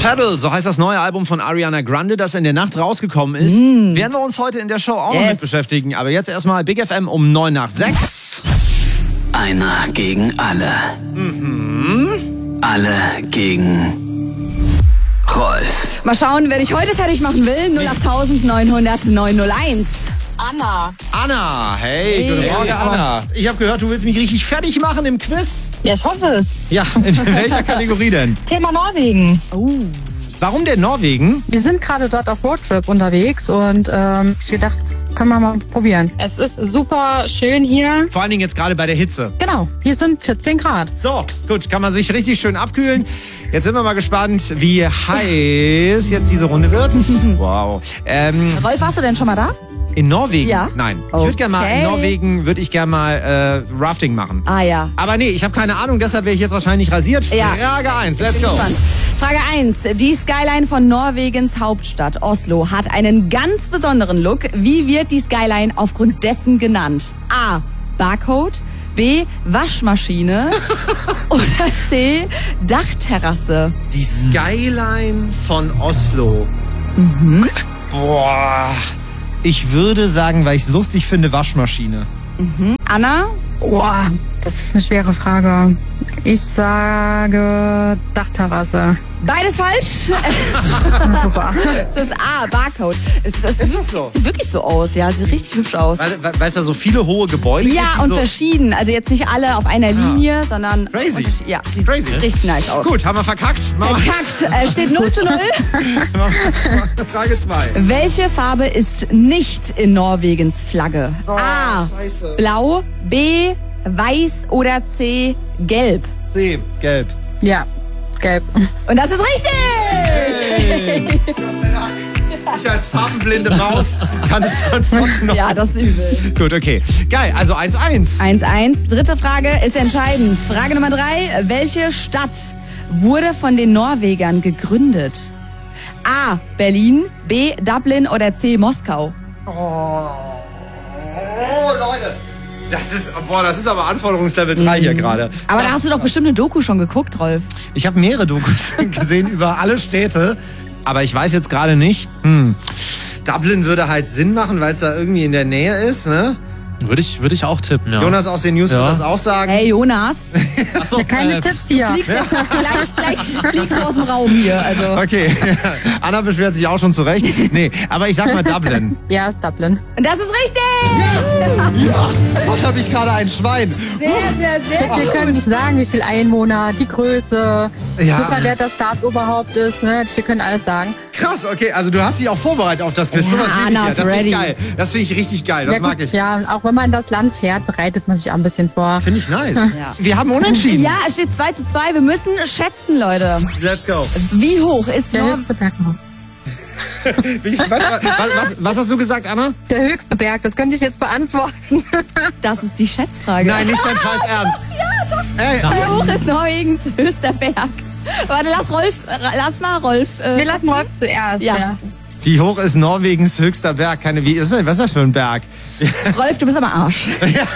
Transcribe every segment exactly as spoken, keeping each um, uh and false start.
Pedal, so heißt das neue Album von Ariana Grande, das in der Nacht rausgekommen ist. Mm. Werden wir uns heute in der Show auch yes. noch mit beschäftigen. Aber jetzt erstmal Big F M um neun nach sechs. Einer gegen alle. Mhm. Alle gegen Rolf. Mal schauen, wer dich heute fertig machen will. null acht neun null null neun null eins. Anna. Anna, hey, hey. guten Morgen, Anna. Ich habe gehört, du willst mich richtig fertig machen im Quiz. Ja, ich hoffe es. Ja, in welcher Kategorie denn? Thema Norwegen. Oh. Warum denn Norwegen? Wir sind gerade dort auf Roadtrip unterwegs und ähm, ich gedacht, können wir mal probieren. Es ist super schön hier. Vor allen Dingen jetzt gerade bei der Hitze. Genau, hier sind vierzehn Grad. So, gut, kann man sich richtig schön abkühlen. Jetzt sind wir mal gespannt, wie heiß jetzt diese Runde wird. Wow. Ähm, Rolf, warst du denn schon mal da? In Norwegen? Ja. Nein. Okay. Ich würde gerne mal in Norwegen würde ich gerne mal äh, Rafting machen. Ah ja. Aber nee, ich habe keine Ahnung, deshalb wäre ich jetzt wahrscheinlich rasiert. Ja. Frage eins, let's go. Frage eins. Die Skyline von Norwegens Hauptstadt Oslo hat einen ganz besonderen Look. Wie wird die Skyline aufgrund dessen genannt? A. Barcode. B. Waschmaschine. Oder C. Dachterrasse. Die Skyline von Oslo. Mhm. Boah. Ich würde sagen, weil ich es lustig finde, Waschmaschine. Mhm. Anna? Boah, das ist eine schwere Frage. Ich sage Dachterrasse. Beides falsch. Super. Das ist A, Barcode. Es, es, Ist das so? Sieht wirklich so aus, ja. Sieht richtig hübsch aus. Weil, weil es da so viele hohe Gebäude gibt. Ja, und so. verschieden. Also jetzt nicht alle auf einer Linie, sondern... Crazy. Ja, sieht Crazy. richtig nice aus. Gut, haben wir verkackt. Verkackt. Äh, steht null zu null. Frage zwei. Welche Farbe ist nicht in Norwegens Flagge? Oh, A. Scheiße. Blau. B. Weiß. Oder C. Gelb. C, gelb. Ja, gelb. Und das ist richtig! Hey. Ich als farbenblinde Maus kann es sonst trotzdem noch. Ja, das ist übel. Gut, okay. Geil, also eins eins. eins eins. Dritte Frage ist entscheidend. Frage Nummer drei. Welche Stadt wurde von den Norwegern gegründet? A. Berlin, B. Dublin oder C. Moskau? Oh, oh Leute. Das ist, boah, das ist aber Anforderungslevel drei mhm. hier gerade. Aber das, da hast du doch bestimmt eine Doku schon geguckt, Rolf. Ich habe mehrere Dokus gesehen über alle Städte, aber ich weiß jetzt gerade nicht. Hm. Dublin würde halt Sinn machen, weil es da irgendwie in der Nähe ist, ne? Würde ich, würde ich auch tippen, ja. Jonas aus den News ja. wird das auch sagen. Hey Jonas, Ach so, Keine äh, Tipps hier. fliegst ja. gleich, gleich fliegst du aus dem Raum hier. Also. Okay, Anna beschwert sich auch schon zurecht. Nee, aber ich sag mal Dublin. Ja, ist Dublin. Und das ist richtig! Ja, was habe ich gerade ein Schwein? Sehr, sehr, sehr Wir gut. können nicht sagen, wie viel Einwohner, die Größe, Ja. super wer das Staatsoberhaupt ist. Ne? Wir können alles sagen. Krass, okay, also du hast dich auch vorbereitet auf das Quiz. Ja, So was liebe ich Anna ja. ist Das finde ich ready. geil. Das finde ich richtig geil. Das ja, mag gut, ich. Ja, auch wenn man in das Land fährt, bereitet man sich auch ein bisschen vor. Finde ich nice. Ja. Wir haben unentschieden. Ja, es steht zwei zu zwei. Wir müssen schätzen, Leute. Let's go. Wie hoch ist Der Nor höchste Berg noch. Wie, was, was, was, was hast du gesagt, Anna? Der höchste Berg, das könnte ich jetzt beantworten. Das ist die Schätzfrage. Nein, nicht dein scheiß Ernst. Ey, Wie hoch ist Norwegens höchster Berg? Warte, lass Rolf, äh, lass mal Rolf. Äh, Wir lassen Rolf zuerst. Ja. wie hoch ist Norwegens höchster Berg? Keine, wie ist das? Was ist das für ein Berg? Rolf, du bist am Arsch.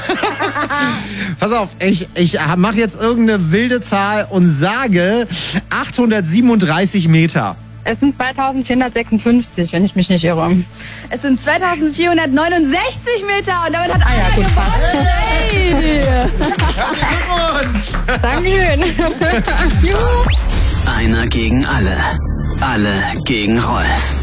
Pass auf, ich, ich mache jetzt irgendeine wilde Zahl und sage achthundertsiebenunddreißig Meter. Es sind zweitausendvierhundertsechsundfünfzig, wenn ich mich nicht irre. Es sind zweitausendvierhundertneunundsechzig Meter und damit hat Aya gut, gewonnen. Hey. Herzlichen Glückwunsch! Dankeschön. Einer gegen alle. Alle gegen Rolf.